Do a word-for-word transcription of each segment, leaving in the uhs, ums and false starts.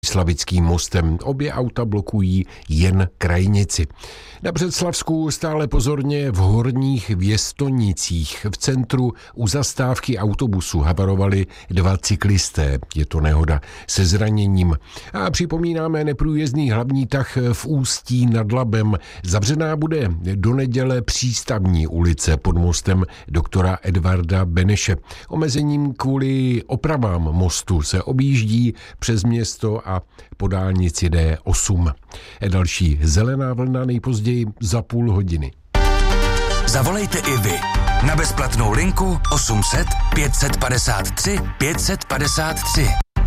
Slavickým mostem. Obě auta blokují jen krajnici. Na Břeclavsku stále pozorně v Horních Věstonicích. V centru u zastávky autobusu havarovali dva cyklisté. Je to nehoda se zraněním. A připomínáme neprůjezdný hlavní tah v Ústí nad Labem. Zavřená bude do neděle Přístavní ulice pod mostem doktora Edvarda Beneše. Omezením kvůli opravám mostu se objíždí přes město a po dálnici D osm. Další zelená vlna nejpozději za půl hodiny. Zavolejte i vy na bezplatnou linku osm set pět set padesát tři pět set padesát tři.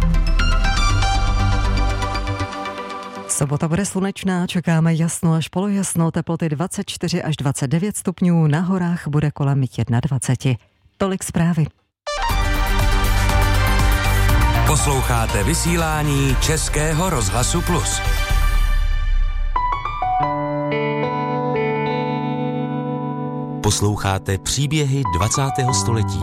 Sobota bude slunečná, čekáme jasno až polojasno, teploty dvacet čtyři až dvacet devět stupňů, na horách bude kolem dvacet jedna. Tolik zprávy. Posloucháte vysílání Českého rozhlasu Plus. Posloucháte příběhy dvacátého století.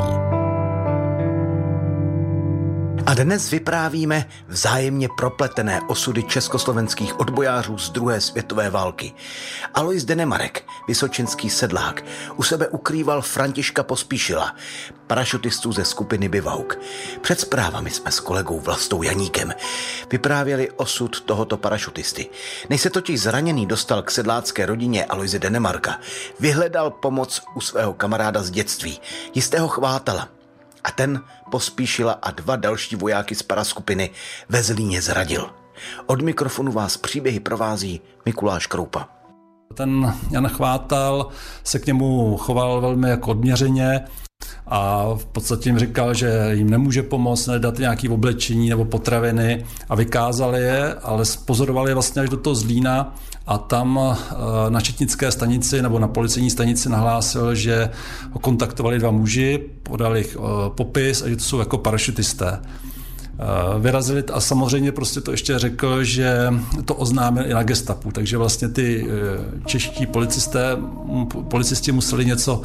A dnes vyprávíme vzájemně propletené osudy československých odbojářů z druhé světové války. Alois Denemarek, vysočenský sedlák, u sebe ukrýval Františka Pospíšila, parašutistu ze skupiny Bivauk. Před zprávami jsme s kolegou Vlastou Janíkem vyprávěli osud tohoto parašutisty. Než se totiž zraněný dostal k sedlácké rodině Aloise Denemarka, vyhledal pomoc u svého kamaráda z dětství, jistého Chvátala. A ten Pospíšila a dva další vojáky z paraskupiny ve Zlíně zradil. Od mikrofonu vás příběhy provází Mikuláš Kroupa. Ten Jan Chvátal se k němu choval velmi jako odměřeně a v podstatě jim říkal, že jim nemůže pomoct, nedat nějaké oblečení nebo potraviny a vykázali je, ale pozorovali je vlastně až do toho Zlína a tam na četnické stanici nebo na policejní stanici nahlásil, že ho kontaktovali dva muži, podali popis a že to jsou jako parašutisté. Vyrazili a samozřejmě prostě to ještě řekl, že to oznámil i na gestapu, takže vlastně ty čeští policisté, policisti museli něco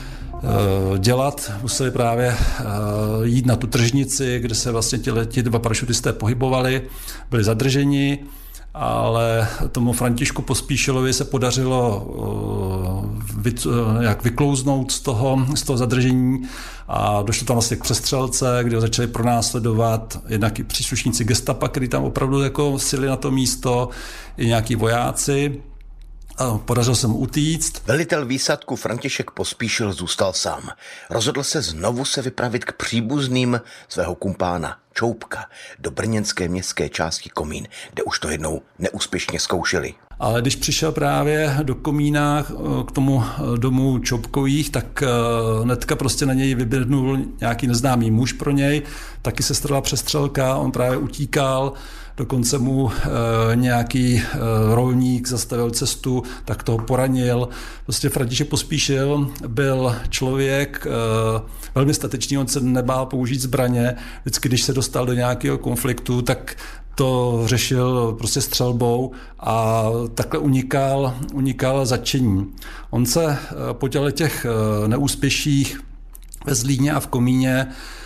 dělat, museli právě jít na tu tržnici, kde se vlastně ti, ti dva parašutisté pohybovali, byli zadrženi, ale tomu Františku Pospíšilovi se podařilo vy, jak vyklouznout z toho, z toho zadržení a došlo tam vlastně k přestřelce, kde ho začali pronásledovat jednak i příslušníci gestapa, kteří tam opravdu jako sili na to místo, i nějaký vojáci. Podařilo se mu utíct. Velitel výsadku František Pospíšil zůstal sám. Rozhodl se znovu se vypravit k příbuzným svého kumpána Čoupka do brněnské městské části Komín, kde už to jednou neúspěšně zkoušeli. Ale když přišel právě do Komína k tomu domu Čoupkových, tak hnedka prostě na něj vyběhnul nějaký neznámý muž pro něj, taky se strala přestřelka, on právě utíkal, dokonce mu e, nějaký e, rolník zastavil cestu, tak toho poranil. Prostě František Pospíšil byl člověk e, velmi statečný, on se nebál použít zbraně. Vždycky, když se dostal do nějakého konfliktu, tak to řešil prostě střelbou a takhle unikal, unikal zatčení. On se po těch neúspěších ve Zlíně a v Komíně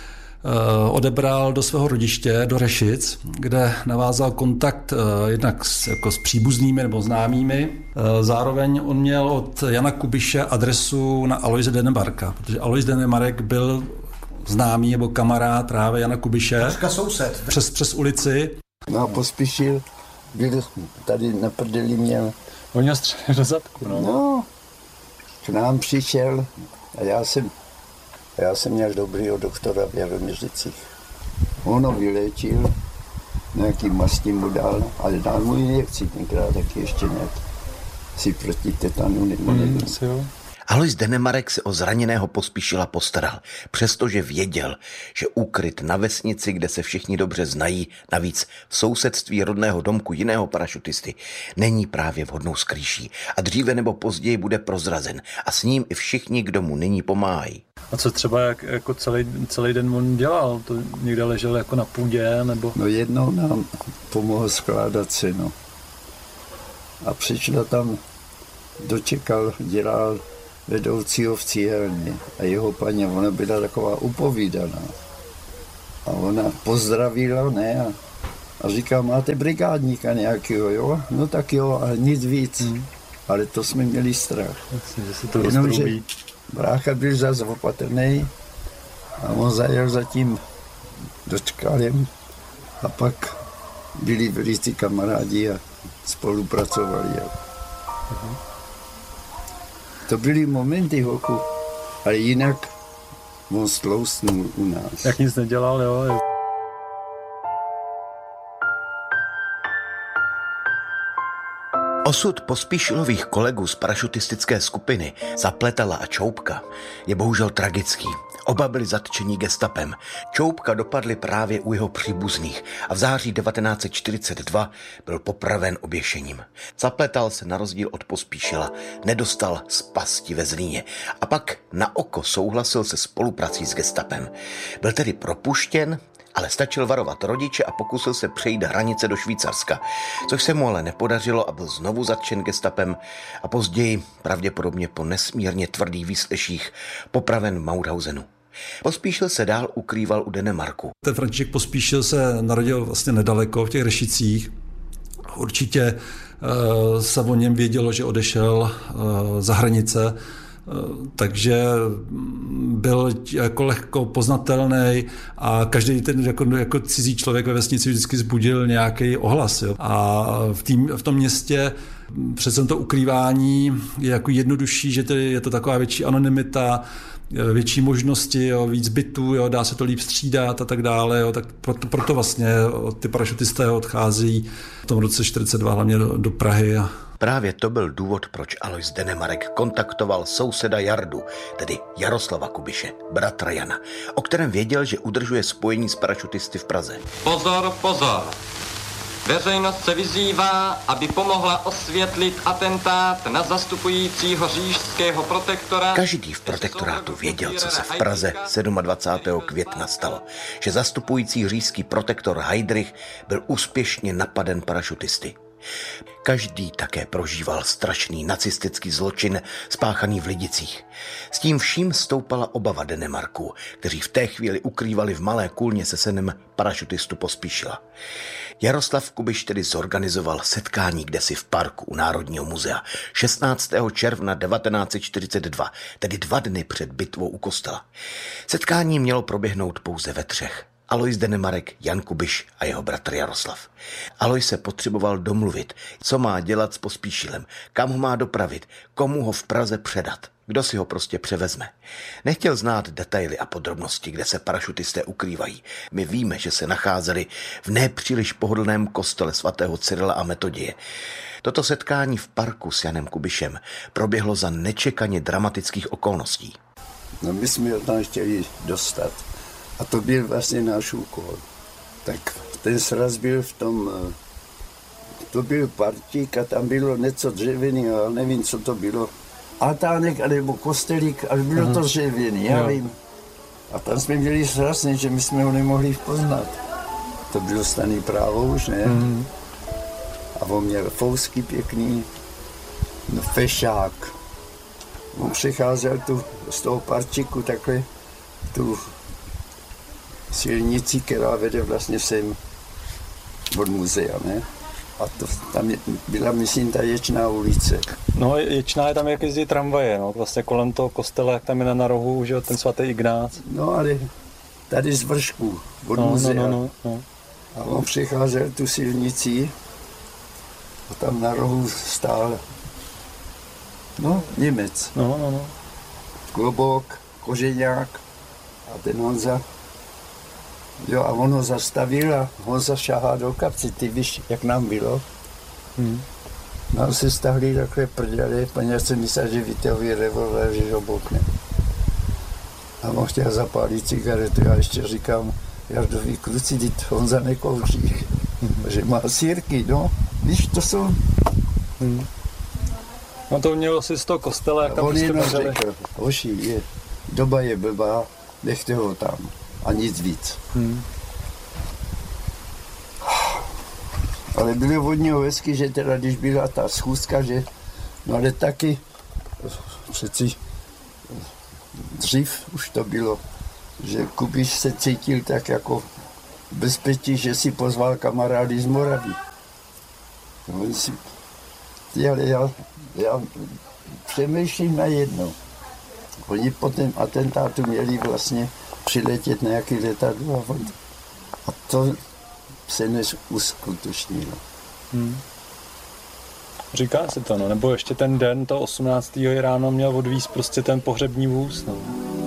odebral do svého rodiště, do Rešic, kde navázal kontakt jednak s, jako s příbuznými nebo známými. Zároveň on měl od Jana Kubiše adresu na Aloise Denemarka, protože Alois Denemarek byl známý nebo kamarád právě Jana Kubiše. Soused. Přes, přes ulici. No a Pospíšil byl tady na prdeli měl. On měl střelil do zadku, no. No, k nám přišel a já jsem Já jsem měl dobrýho doktora v Jaroměřicích. On ho vyléčil, nějaký masti mu dal, ale dal mu injekci tenkrát taky ještě nějak si proti tetanu nebo nevím. Mm, Alois Denemarek se o zraněného Pospíšila postaral, přestože věděl, že úkryt na vesnici, kde se všichni dobře znají, navíc v sousedství rodného domku jiného parašutisty, není právě vhodnou skrýší a dříve nebo později bude prozrazen a s ním i všichni, kdo mu nyní pomáhají. A co třeba jak, jako celý, celý den on dělal? To někde ležel jako na půdě, nebo? No jednou nám pomohl skládat si, no. A přišla tam, dočekal, dělal vedoucího v cíhelně a jeho paní, ona byla taková upovídaná. A ona pozdravila, ne, a, A říká, máte brigádníka nějakého, jo? No tak jo, ale nic víc. Hmm. Ale to jsme měli strach. Myslím, že se to Jenomže brácha byl zase opatrný a on zajel za tím dočkalem a pak byli velicí kamarádi a spolupracovali. Hmm. To byly momenty, hoku, ale jinak on stlousnul u nás. Jak nic nedělal, jo? Osud Pospíšilových kolegů z parašutistické skupiny Zapletala a Čoupka je bohužel tragický. Oba byli zatčeni gestapem. Čoupka dopadli právě u jeho příbuzných a v září devatenáct set čtyřicet dva byl popraven oběšením. Zapletal se na rozdíl od Pospíšila nedostal z pasti ve Zlíně a pak na oko souhlasil se spoluprací s gestapem. Byl tedy propuštěn, ale stačil varovat rodiče a pokusil se přejít hranice do Švýcarska, což se mu ale nepodařilo a byl znovu zatčen gestapem a později, pravděpodobně po nesmírně tvrdých výsleších, popraven v Mauthausenu. Pospíšil se dál ukrýval u Denemarku. Ten František Pospíšil se narodil vlastně nedaleko v těch Rešicích. Určitě uh, se o něm vědělo, že odešel uh, za hranice, takže byl jako lehko poznatelný a každý ten jako, jako cizí člověk ve vesnici vždycky vzbudil nějaký ohlas. Jo. A v, tým, v tom městě přece to ukrývání je jako jednodušší, že to je to taková větší anonymita, větší možnosti, jo, víc bytů, jo, dá se to líp střídat a tak dále. Jo, tak proto, proto vlastně ty parašutisté odchází v tom roce čtyřicet dva hlavně do, do Prahy. A právě to byl důvod, proč Alois Denemarek kontaktoval souseda Jardu, tedy Jaroslava Kubiše, bratra Jana, o kterém věděl, že udržuje spojení s parašutisty v Praze. Pozor, pozor! Veřejnost se vyzývá, aby pomohla osvětlit atentát na zastupujícího říšského protektora. Každý v protektorátu věděl, co se v Praze dvacátého sedmého května stalo, že zastupující říšský protektor Heydrich byl úspěšně napaden parašutisty. Každý také prožíval strašný nacistický zločin spáchaný v Lidicích. S tím vším stoupala obava Denemarků, kteří v té chvíli ukrývali v Malé Kůlně se synem parašutistu Pospíšila. Jaroslav Kubiš tedy zorganizoval setkání kdesi v parku u Národního muzea šestnáctého června devatenáct set čtyřicet dva, tedy dva dny před bitvou u kostela. Setkání mělo proběhnout pouze ve třech. Alois Denemarek, Jan Kubiš a jeho bratr Jaroslav. Alois se potřeboval domluvit, co má dělat s Pospíšilem, kam ho má dopravit, komu ho v Praze předat, kdo si ho prostě převezme. Nechtěl znát detaily a podrobnosti, kde se parašutisté ukrývají. My víme, že se nacházeli v nepříliš pohodlném kostele svatého Cyrila a Metodie. Toto setkání v parku s Janem Kubišem proběhlo za nečekaně dramatických okolností. No my jsme ho tam chtěli dostat. A to byl vlastně náš úkol. Tak ten sraz byl v tom, to byl partík a tam bylo něco dřevěný, ale nevím, co to bylo. Altánek, alebo kostelík, ale bylo Aha. to dřevěný, já jo. vím. A tam jsme měli sraz, že my jsme ho nemohli poznat. To bylo staný právo už, ne? Mm. A on měl fousky pěkný, no fešák. On přicházel tu z toho partíku takhle, tu silnici, která vede vlastně sem od muzea, ne? A to, tam je, byla, myslím, ta Ječná ulice. No, Ječná je tam, jak jezdí tramvaje, no, vlastně kolem toho kostela, jak tam je na rohu, že ten svatý Ignác. No, ale tady z vršku, od no, muzea. No, no, no. A on přicházel tu silnici a tam na rohu stál, no, Němec. No, no, no. Klobouk, koženák a ten Honza. Jo, a on ho zastavil a Honza šahá do kapci, ty víš, jak nám bylo. Hmm. Nám se stahli takhle prdeli, poněvadž jsem myslel, že vytahují revolver, že ho bokne. A on chtěl zapálit cigaretu, já ještě říkám, Jardovi kluci, teď Honza nekouří, hmm. že má sírky, no, víš, to jsou... Hmm. No to mělo si z toho kostela, jak tam on prostě prostě řekl, hoši, je, doba je blbá, nechte ho tam. A nic víc. Hmm. Ale bylo od něho hezky, že teda, když byla ta schůzka, že, no ale taky, přeci dřív už to bylo, že Kubiš se cítil tak jako bezpečí, že si pozval kamarády z Moravy. On si, ale já, já přemýšlím na jedno. Oni po tom atentátu měli vlastně přiletět na nějaký letadlo a to se neuskutečnilo. Hmm. Říká se to, no. Nebo ještě ten den, to osmnáctého ráno měl odvízt prostě ten pohřební vůz, no.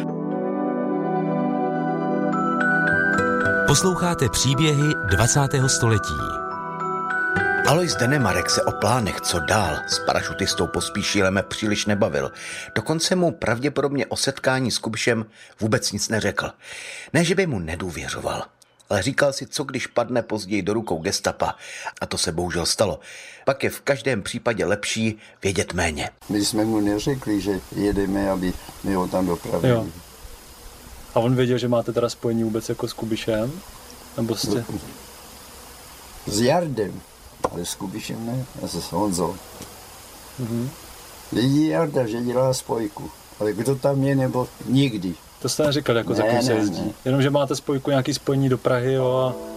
Posloucháte příběhy dvacátého století. Alois Denemarek se o plánech, co dál, s parašutistou Pospíšilem příliš nebavil. Dokonce mu pravděpodobně o setkání s Kubišem vůbec nic neřekl. Ne, že by mu nedůvěřoval, ale říkal si, co když padne později do rukou gestapa. A to se bohužel stalo. Pak je v každém případě lepší vědět méně. My jsme mu neřekli, že jedeme, aby my ho tam dopravili. Jo. A on věděl, že máte teda spojení vůbec jako s Kubišem? Nebo jste... S Jardem, ale s Kubišem ne, a s Honzou. Mm-hmm. Vidí Jarda, že dělá spojku, ale kdo tam je, nebo nikdy. To jste neříkal, jako ne, za kým se jezdí. Ne. Jenom, že máte spojku, nějaký spojení do Prahy, jo, a...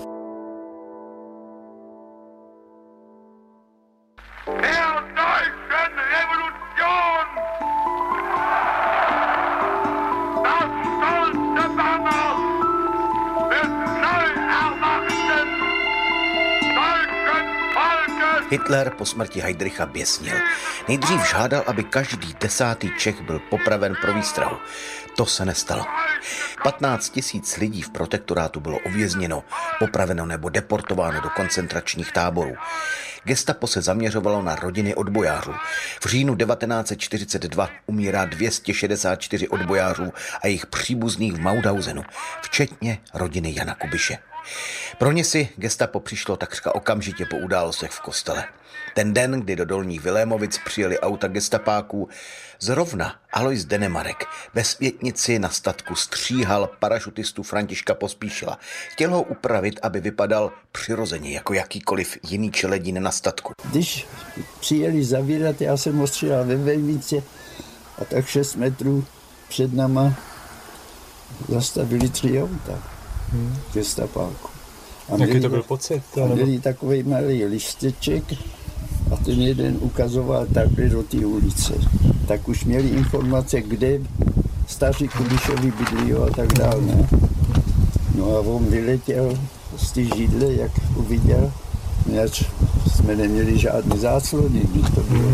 Hitler po smrti Heydricha běsnil. Nejdřív žádal, aby každý desátý Čech byl popraven pro výstrahu. To se nestalo. patnáct tisíc lidí v protektorátu bylo uvězněno, popraveno nebo deportováno do koncentračních táborů. Gestapo se zaměřovalo na rodiny odbojářů. V říjnu devatenáct set čtyřicet dva umírá dvě stě šedesát čtyři odbojářů a jejich příbuzných v Mauthausenu, včetně rodiny Jana Kubiše. Pro ně si gestapo přišlo takřka okamžitě po událostech v kostele. Ten den, kdy do Dolních Vilémovic přijeli auta gestapáků, zrovna Alois Denemarek ve Světnici na statku stříhal parašutistu Františka Pospíšila. Chtěl ho upravit, aby vypadal přirozeně, jako jakýkoliv jiný čeledín na statku. Když přijeli zavírat, já jsem ostříhal ve Vejmice a tak šest metrů před náma zastavili tři auta. Hmm. Gestapáku. Jaký to byl pocit? A měli takový malý listeček a ten jeden ukazoval takhle do té ulice. Tak už měli informace, kde staří Kubišovi bydlí a tak dále. Ne? No a on vyletěl z té židle, jak uviděl, než jsme neměli žádný záclony, když to bylo.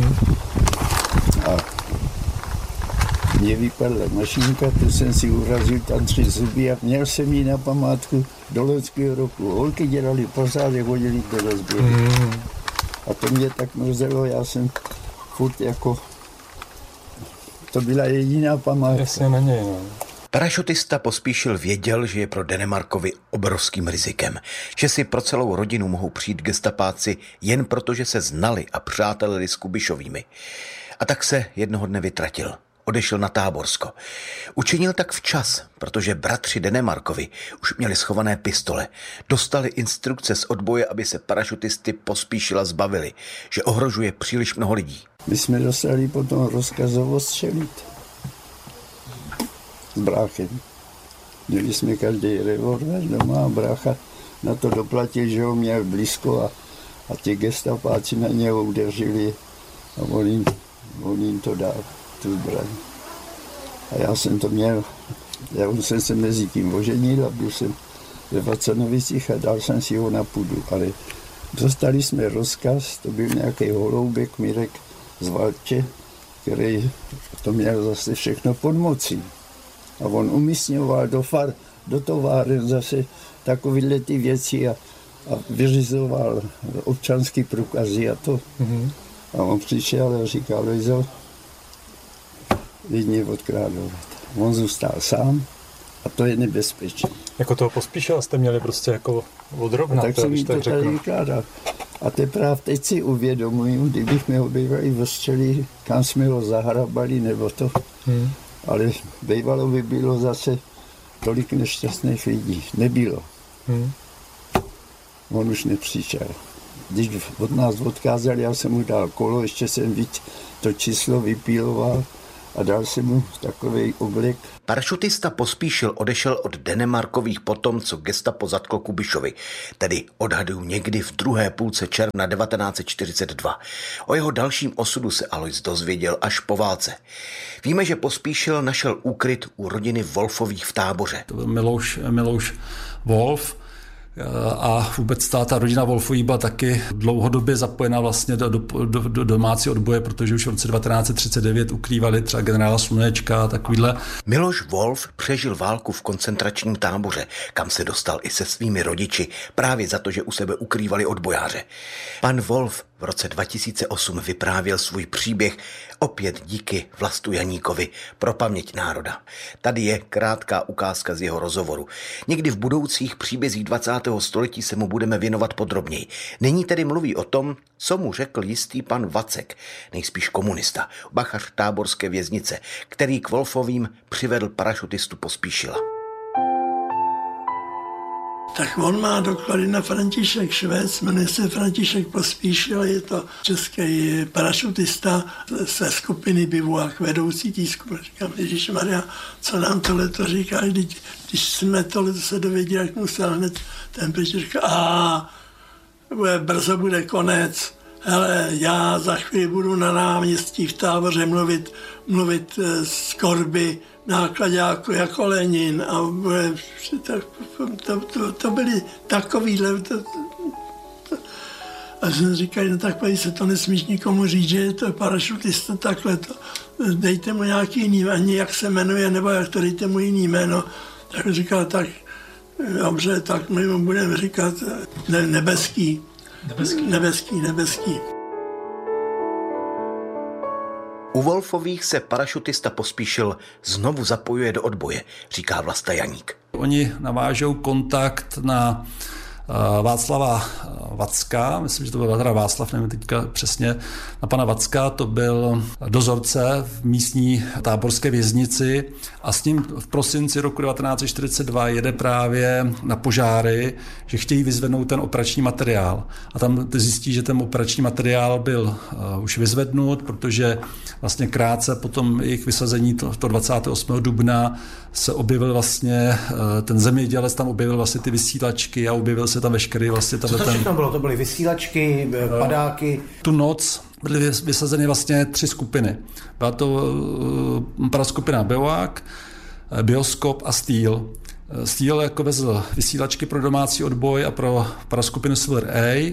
A mě vypadla mašinka, tu jsem si urazil tam tři zuby a měl jsem ji na památku do loňského roku. Holky dělali pořádek, hodili do rozběhu. Mm. A to mě tak mrzelo, já jsem furt jako... To byla jediná památka. Jasně na něj, no. Parašutista Pospíšil věděl, že je pro Denemarkovi obrovským rizikem. Že si pro celou rodinu mohou přijít gestapáci jen proto, že se znali a přátelili s Kubišovými. A tak se jednoho dne vytratil. Odešel na Táborsko. Učinil tak včas, protože bratři Denemarkovi už měli schované pistole. Dostali instrukce z odboje, aby se parašutisty Pospíšila zbavili, že ohrožuje příliš mnoho lidí. My jsme dostali potom rozkazovo střelit s bráchem. Měli jsme každý revolver doma a brácha na to doplatil, že ho měl blízko a, a ti gestapáci na něho udeřili a on jim, on jim to dal. Zbraň. A já jsem to měl, já jsem se mezi tím oženil a byl jsem ve Vacanovicích a dal jsem si ho na půdu, ale dostali jsme rozkaz, to byl nějaký holoubek Mirek z Valče, který to měl zase všechno pod mocí. A on umísňoval do, far, do továren zase takovýhle ty věci a, a vyřizoval občanský průkazy a to. Mm-hmm. A on přišel a říkal, Lojzo, lidi odkrádovat. On zůstal sám a to je nebezpečné. Jako toho Pospíšila jste měli prostě jako odrovnat, tak jsem mi to tady vykládal. A teprve teď si uvědomuji, kdybych mi ho bývali vostřeli, kam jsme ho zahrabali, nebo to. Hmm. Ale bývalo by bylo zase tolik nešťastných lidí. Nebylo. Hmm. On už nepřišel. Když od nás odkázali, já jsem mu dal kolo, ještě jsem víc to číslo vypíloval a dal si mu takový oblek. Parašutista Pospíšil odešel od Denemarkových potom, co gestapo zatklo Kubišovi, tedy odhadují někdy v druhé půlce června devatenáct set čtyřicet dva. O jeho dalším osudu se Alois dozvěděl až po válce. Víme, že Pospíšil našel úkryt u rodiny Wolfových v Táboře. To byl Milouš, Milouš Wolf. A vůbec ta, ta rodina Wolfových byla taky dlouhodobě zapojena vlastně do, do, do, do domácí odboje, protože už v roce devatenáct set třicet devět ukrývali třeba generála Slunečka a takovýhle. Miloš Wolf přežil válku v koncentračním táboře, kam se dostal i se svými rodiči, právě za to, že u sebe ukrývali odbojáře. Pan Wolf v roce dva tisíce osm vyprávěl svůj příběh opět díky Vlastu Janíkovi pro paměť národa. Tady je krátká ukázka z jeho rozhovoru. Někdy v budoucích příbězích dvacátého století se mu budeme věnovat podrobněji. Nyní tedy mluví o tom, co mu řekl jistý pan Vacek, nejspíš komunista, bachař táborské věznice, který k Wolfovým přivedl parašutistu Pospíšila. Tak on má doklady na František Švec, jmenuje se František Pospíšil, je to český parašutista ze skupiny Bivouak, vedoucí té skupiny. Říkám, ježišmarja, co nám tohle to říká, když, když jsme tohle se dověděli, jak musel hned ten pryč říká, a bude, brzo bude konec, hele, já za chvíli budu na náměstí v Táboře mluvit, mluvit z korby nákladáku jako Lenin a to, to, to, to byly takovýhle. To, to, a jsem říkal, no tak se to nesmíš nikomu říct, že je to parašutista, takhle to, dejte mu nějaký jiný, ani jak se jmenuje, nebo jak to dejte mu jiný jméno. Tak říkal, tak dobře, tak my mu budeme říkat ne, nebeský. Nebeský. Nebeský, nebeský. U Wolfových se parašutista Pospíšil znovu zapojuje do odboje, říká Vlasta Janík. Oni navážou kontakt na Václava Vacka, myslím, že to byl teda Václav, nevím teďka přesně, na pana Vacka, to byl dozorce v místní táborské věznici a s ním v prosinci roku devatenáct set čtyřicet dva jede právě na požáry, že chtějí vyzvednout ten operační materiál. A tam zjistí, že ten operační materiál byl uh, už vyzvednut, protože vlastně krátce po tom jejich vysazení, to, to dvacátého osmého dubna, se objevil vlastně, uh, ten zemědělec tam objevil vlastně ty vysílačky a objevil se tam veškerý vlastně... Co to ten, všechno bylo? To byly vysílačky, padáky? Tu noc byly vysazeny vlastně tři skupiny. Byla to uh, paraskupina Bivouak, Bioskop a Steel. Steel jako vezl vysílačky pro domácí odboj a pro paraskupinu Silver A.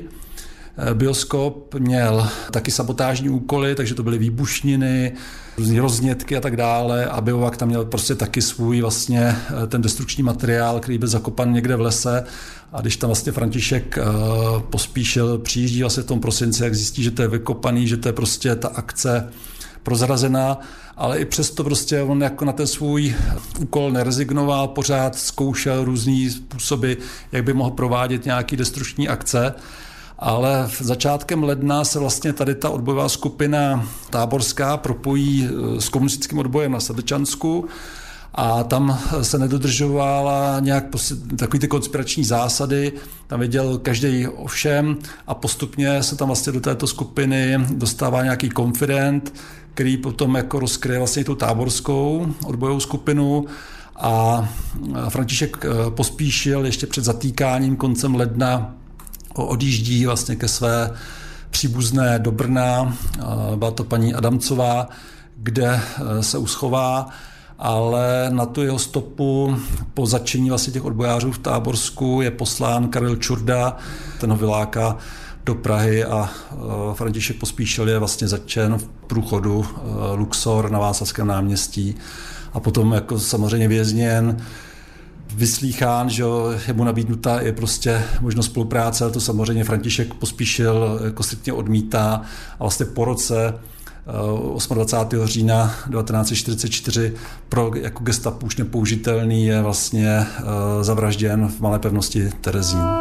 Bioskop měl taky sabotážní úkoly, takže to byly výbušniny, různé roznětky a tak dále a Bivouak tam měl prostě taky svůj vlastně ten destrukční materiál, který byl zakopan někde v lese a když tam vlastně František uh, Pospíšil přijíždí vlastně v tom prosinci, jak zjistí, že to je vykopaný, že to je prostě ta akce prozrazená, ale i přesto prostě on jako na ten svůj úkol nerezignoval, pořád zkoušel různý způsoby, jak by mohl provádět nějaký destrukční akce. Ale v začátkem ledna se vlastně tady ta odbojová skupina táborská propojí s komunistickým odbojem na Sedlčansku a tam se nedodržovala nějak takový ty konspirační zásady, tam věděl každý o všem a postupně se tam vlastně do této skupiny dostává nějaký konfident, který potom jako rozkryje vlastně tu táborskou odbojovou skupinu a František Pospíšil ještě před zatýkáním koncem ledna odjíždí vlastně ke své příbuzné do Brna, byla to paní Adamcová, kde se uschová, ale na tu jeho stopu po zatčení vlastně těch odbojářů v Táborsku je poslán Karel Čurda, ten ho vyláká do Prahy a František Pospíšil je vlastně zatčen v průchodu Luxor na Václavském náměstí a potom jako samozřejmě vězněn, vyslýchán, že je mu nabídnuta je prostě možnost spolupráce, ale to samozřejmě František Pospíšil jako striktně odmítá a vlastně po roce dvacátého osmého října devatenáct set čtyřicet čtyři pro jako gestapo už nepoužitelný je vlastně zavražděn v Malé pevnosti Terezín.